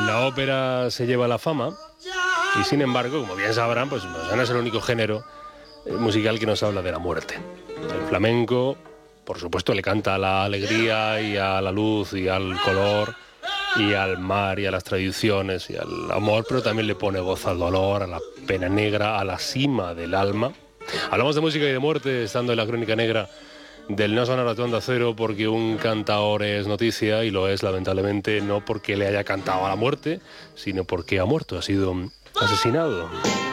La ópera se lleva la fama y, sin embargo, como bien sabrán, pues no es el único género musical que nos habla de la muerte. El flamenco, por supuesto, le canta a la alegría y a la luz y al color y al mar y a las tradiciones y al amor, pero también le pone voz al dolor, a la pena negra, a la cima del alma. Hablamos de música y de muerte estando en la Crónica Negra del No Sonar de Onda Cero, porque un cantaor es noticia, y lo es lamentablemente no porque le haya cantado a la muerte, sino porque ha muerto, ha sido asesinado.